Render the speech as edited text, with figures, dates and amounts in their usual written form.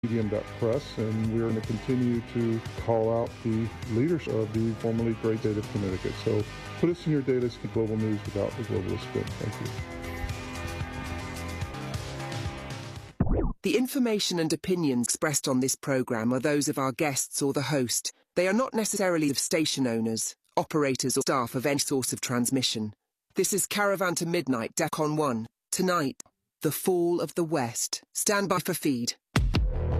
medium.press, and we're going to continue to call out the leaders of the formerly Great State of Connecticut. So put us in your daily global news without the globalist spin. Thank you. The information and opinions expressed on this program are those of our guests or the host. They are not necessarily of station owners, operators or staff of any source of transmission. This is Caravan to Midnight, DEFCON 1. Tonight, the fall of the West. Stand by for feed.